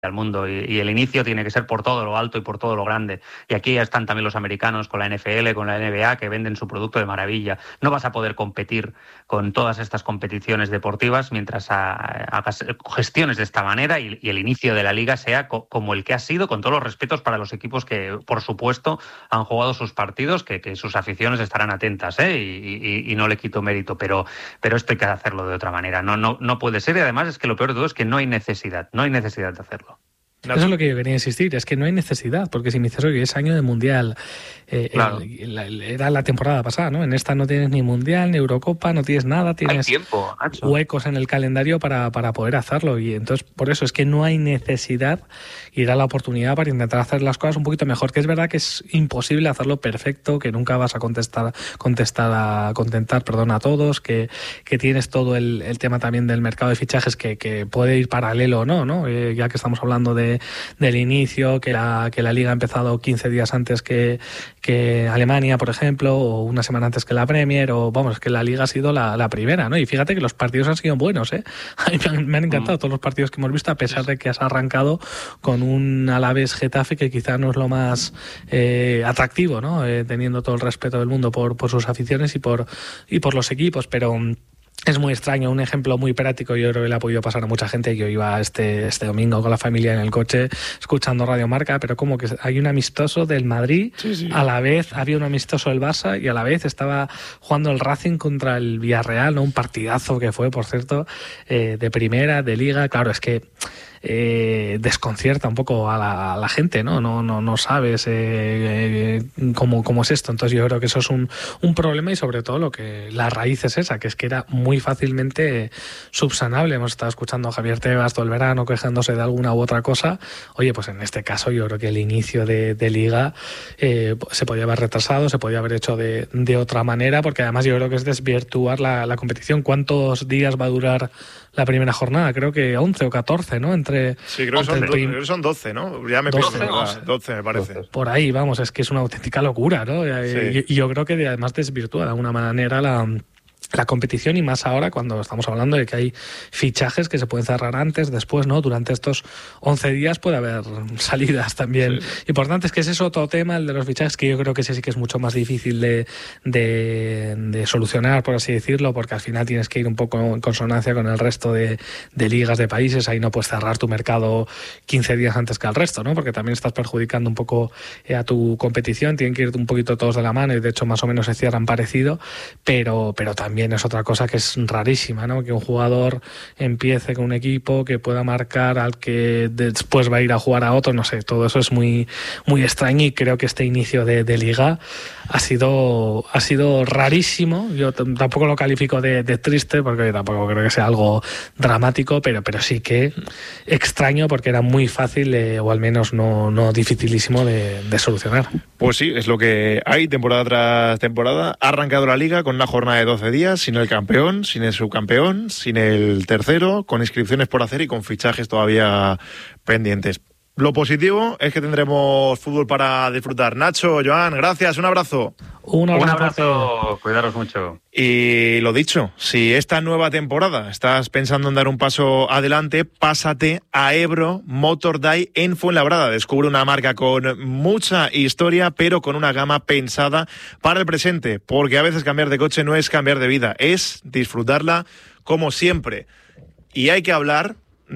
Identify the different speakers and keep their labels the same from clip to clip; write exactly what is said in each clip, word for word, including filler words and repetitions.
Speaker 1: al mundo y, y el inicio tiene que ser por todo lo alto y por todo lo grande. Y aquí ya están también los americanos con la N F L, con la N B A, que venden su producto de maravilla. No vas a poder competir con todas estas competiciones deportivas mientras a, hagas gestiones de esta manera y, y el inicio de la liga sea co- como el que ha sido, con todos los respetos para los equipos que, por supuesto, han jugado sus partidos, que, que sus aficiones estarán atentas, ¿eh? y, y, y no le quito mérito, pero, pero esto hay que hacerlo de otra manera. No, no, no puede ser, y además es que lo peor de todo es que no hay necesidad, no hay necesidad de hacerlo.
Speaker 2: Eso es lo que yo quería insistir, es que no hay necesidad, porque si me dices, oye, es año de Mundial, eh, claro. el, el, era la temporada pasada, ¿no? En esta no tienes ni Mundial, ni Eurocopa, no tienes nada, tienes
Speaker 1: hay tiempo, Nacho.
Speaker 2: huecos en el calendario para, para poder hacerlo, y entonces por eso es que no hay necesidad y da la oportunidad para intentar hacer las cosas un poquito mejor, que es verdad que es imposible hacerlo perfecto, que nunca vas a contestar, contestar a, contentar perdón, a todos, que, que tienes todo el, el tema también del mercado de fichajes que, que puede ir paralelo o no, ¿no? Eh, ya que estamos hablando de del inicio, que la, que la Liga ha empezado quince días antes que, que Alemania, por ejemplo, o una semana antes que la Premier, o vamos, que la Liga ha sido la, la primera, ¿no? Y fíjate que los partidos han sido buenos, ¿eh? Me han, me han encantado mm. todos los partidos que hemos visto, a pesar de que has arrancado con un Alavés Getafe que quizá no es lo más eh, atractivo, ¿no? Eh, teniendo todo el respeto del mundo por, por sus aficiones y por, y por los equipos, pero es muy extraño. Un ejemplo muy práctico, yo creo que le ha podido pasar a mucha gente. Yo iba este, este domingo con la familia en el coche escuchando Radio Marca, pero como que hay un amistoso del Madrid, sí, sí. a la vez había un amistoso del Barça y a la vez estaba jugando el Racing contra el Villarreal, ¿no? Un partidazo que fue, por cierto, eh, de primera, de liga. Claro, es que Eh, desconcierta un poco a la, a la gente, ¿no? No, no, no sabes eh, eh, cómo, cómo es esto. Entonces yo creo que eso es un, un problema y sobre todo lo que la raíz es esa, que es que era muy fácilmente subsanable. Hemos estado escuchando a Javier Tebas todo el verano quejándose de alguna u otra cosa. Oye, pues en este caso yo creo que el inicio de, de Liga eh, se podía haber retrasado, se podía haber hecho de, de otra manera, porque además yo creo que es desvirtuar la, la competición. ¿Cuántos días va a durar la primera jornada? Creo que once o catorce, ¿no? Entre
Speaker 3: Sí, creo que, son, prim... creo que son doce, ¿no? Ya me
Speaker 2: doce,
Speaker 3: pierdo, doce, doce me parece. doce.
Speaker 2: Por ahí, vamos, es que es una auténtica locura, ¿no? Sí. Y, y yo creo que además desvirtúa de alguna manera la... la competición, y más ahora cuando estamos hablando de que hay fichajes que se pueden cerrar antes, después, ¿no? Durante estos once días puede haber salidas también sí. importantes, que ese es otro tema, el de los fichajes, que yo creo que ese sí que es mucho más difícil de, de, de solucionar, por así decirlo, porque al final tienes que ir un poco en consonancia con el resto de, de ligas de países. Ahí no puedes cerrar tu mercado quince días antes que al resto, ¿no? Porque también estás perjudicando un poco eh, a tu competición. Tienen que ir un poquito todos de la mano y de hecho más o menos se cierran parecido, pero, pero también es otra cosa que es rarísima, ¿no? Que un jugador empiece con un equipo, que pueda marcar al que después va a ir a jugar a otro, no sé, todo eso es muy, muy extraño, y creo que este inicio de, de Liga ha sido, ha sido rarísimo. Yo t- tampoco lo califico de, de triste, porque tampoco creo que sea algo dramático, pero, pero sí que extraño, porque era muy fácil, eh, o al menos no, no dificilísimo de, de solucionar.
Speaker 3: Pues sí, es lo que hay temporada tras temporada. Ha arrancado la Liga con una jornada de doce días, sin el campeón, sin el subcampeón, sin el tercero, con inscripciones por hacer y con fichajes todavía pendientes. Lo positivo es que tendremos fútbol para disfrutar. Nacho, Joan, gracias, un abrazo.
Speaker 2: Un abrazo,
Speaker 1: un abrazo. Cuidaros mucho.
Speaker 3: Y lo dicho, si esta nueva temporada estás pensando en dar un paso adelante, pásate a Ebro Motor Day en Fuenlabrada. Descubre una marca con mucha historia, pero con una gama pensada para el presente, porque a veces cambiar de coche no es cambiar de vida, es disfrutarla como siempre. Y hay que hablar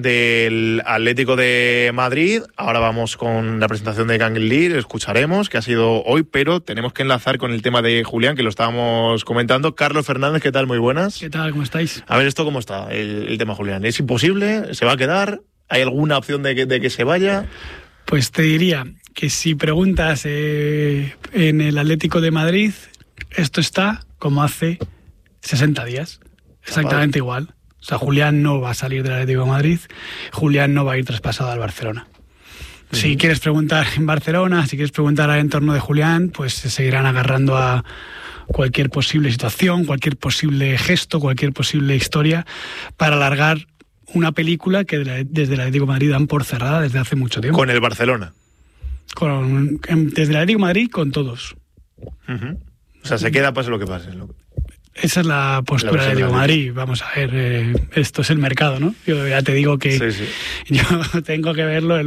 Speaker 3: del Atlético de Madrid. Ahora vamos con la presentación de Kangin Lee, escucharemos, que ha sido hoy, pero tenemos que enlazar con el tema de Julián, que lo estábamos comentando. Carlos Fernández, ¿qué tal? Muy buenas.
Speaker 4: ¿Qué tal? ¿Cómo estáis?
Speaker 3: A ver, ¿esto cómo está, el, el tema Julián? ¿Es imposible? ¿Se va a quedar? ¿Hay alguna opción de que, de que se vaya?
Speaker 4: Pues te diría que si preguntas eh, en el Atlético de Madrid, esto está como hace sesenta días, exactamente igual. O sea, Julián no va a salir del Atlético de Madrid, Julián no va a ir traspasado al Barcelona. Uh-huh. Si quieres preguntar en Barcelona, si quieres preguntar al entorno de Julián, pues se seguirán agarrando a cualquier posible situación, cualquier posible gesto, cualquier posible historia para alargar una película que desde el Atlético de Madrid dan por cerrada desde hace mucho tiempo.
Speaker 3: ¿Con el Barcelona?
Speaker 4: Con, desde el Atlético de Madrid con todos.
Speaker 3: Uh-huh. O sea, se queda pase lo que pase.
Speaker 4: Esa es la postura de Diego Madrid. Vamos a ver, eh, esto es el mercado, ¿no? Yo ya te digo que sí, sí. yo tengo que verlo.